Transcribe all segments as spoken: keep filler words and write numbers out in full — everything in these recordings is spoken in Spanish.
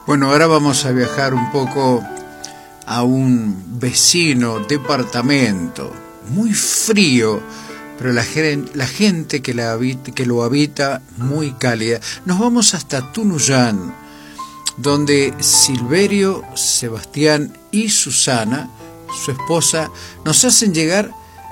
Bueno, ahora vamos a viajar un poco a un vecino departamento muy frío, pero la, la gente que, la habita, que lo habita muy cálida. Nos vamos hasta Tunuyán, donde Silverio, Sebastián y Susana, su esposa, nos hacen llegar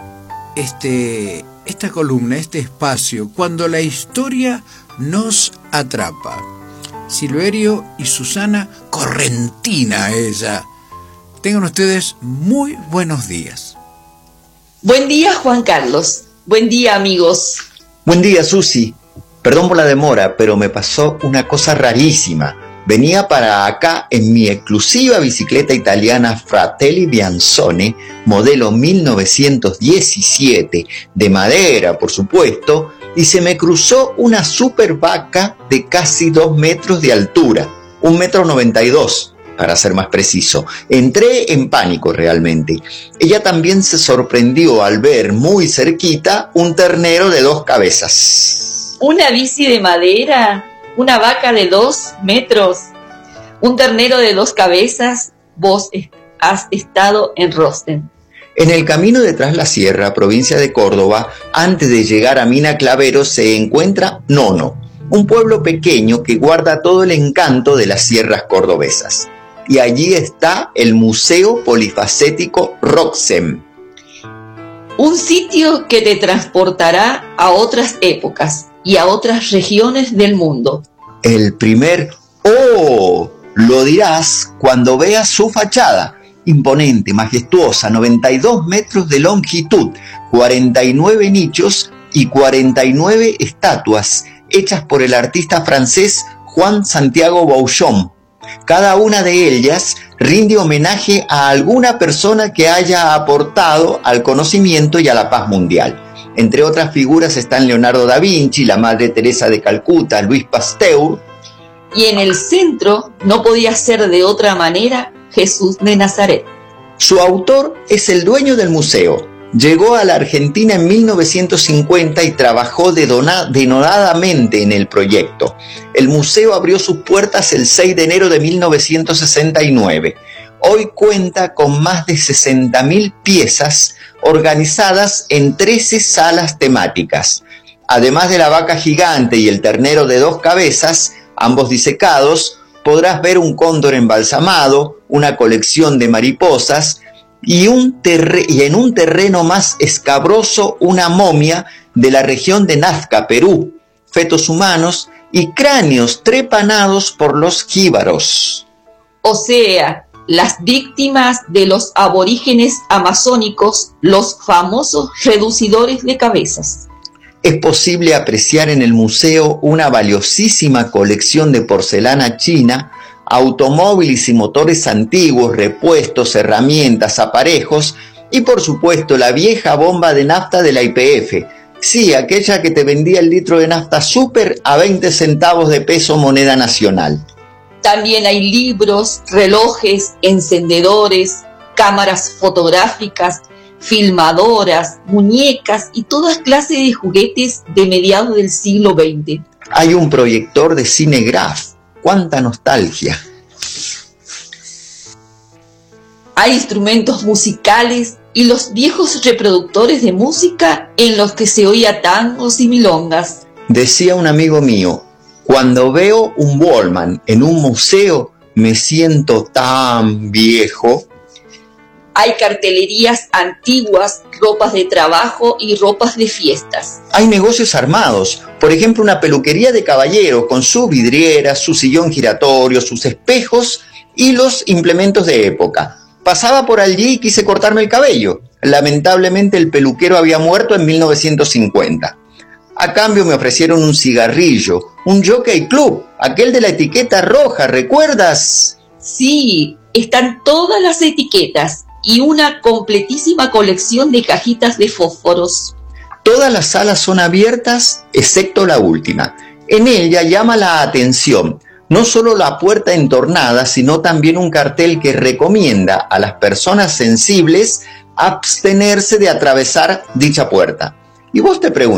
este, esta columna, este espacio, cuando la historia nos atrapa. Silverio y Susana, correntina ella. Tengan ustedes muy buenos días. Buen día, Juan Carlos. Buen día, amigos. Buen día, Susi. Perdón por la demora, pero me pasó una cosa rarísima. Venía para acá en mi exclusiva bicicleta italiana Fratelli Bianzone, modelo mil novecientos diecisiete, de madera, por supuesto, y se me cruzó una super vaca de casi dos metros de altura, un metro noventa y dos, para ser más preciso. Entré en pánico realmente. Ella también se sorprendió al ver muy cerquita un ternero de dos cabezas. ¿Una bici de madera? ¿Una vaca de dos metros? ¿Un ternero de dos cabezas? Vos has estado en Rosten. En el camino de Tras la Sierra, provincia de Córdoba, antes de llegar a Mina Clavero, se encuentra Nono, un pueblo pequeño que guarda todo el encanto de las sierras cordobesas. Y allí está el Museo Polifacético Roxem. Un sitio que te transportará a otras épocas y a otras regiones del mundo. El primer ¡oh! Lo dirás cuando veas su fachada. Imponente, majestuosa, noventa y dos metros de longitud, cuarenta y nueve nichos y cuarenta y nueve estatuas hechas por el artista francés Juan Santiago Bouchon. Cada una de ellas rinde homenaje a alguna persona que haya aportado al conocimiento y a la paz mundial. Entre otras figuras están Leonardo da Vinci, la Madre Teresa de Calcuta, Luis Pasteur. Y en el centro, no podía ser de otra manera, Jesús de Nazaret. Su autor es el dueño del museo. Llegó a la Argentina en mil novecientos cincuenta y trabajó denodadamente en el proyecto. El museo abrió sus puertas el seis de enero de mil novecientos sesenta y nueve. Hoy cuenta con más de sesenta mil piezas organizadas en trece salas temáticas. Además de la vaca gigante y el ternero de dos cabezas, ambos disecados, podrás ver un cóndor embalsamado, una colección de mariposas y, un terre- y en un terreno más escabroso una momia de la región de Nazca, Perú, fetos humanos y cráneos trepanados por los jíbaros. O sea, las víctimas de los aborígenes amazónicos, los famosos reducidores de cabezas. Es posible apreciar en el museo una valiosísima colección de porcelana china, automóviles y motores antiguos, repuestos, herramientas, aparejos y por supuesto la vieja bomba de nafta de la Y P F. Sí, aquella que te vendía el litro de nafta súper a veinte centavos de peso moneda nacional. También hay libros, relojes, encendedores, cámaras fotográficas, filmadoras, muñecas y todas clases de juguetes de mediados del siglo veinte. Hay un proyector de Cinegraph. ¡Cuánta nostalgia! Hay instrumentos musicales y los viejos reproductores de música en los que se oía tangos y milongas. Decía un amigo mío, cuando veo un Wallman en un museo me siento tan viejo. Hay cartelerías antiguas, ropas de trabajo y ropas de fiestas. Hay negocios armados, por ejemplo una peluquería de caballero con su vidriera, su sillón giratorio, sus espejos y los implementos de época. Pasaba por allí y quise cortarme el cabello. Lamentablemente el peluquero había muerto en mil novecientos cincuenta. A cambio me ofrecieron un cigarrillo, un Jockey Club, aquel de la etiqueta roja, ¿recuerdas? Sí, están todas las etiquetas y una completísima colección de cajitas de fósforos. Todas las salas son abiertas, excepto la última. En ella llama la atención no solo la puerta entornada, sino también un cartel que recomienda a las personas sensibles abstenerse de atravesar dicha puerta. Y vos te preguntas,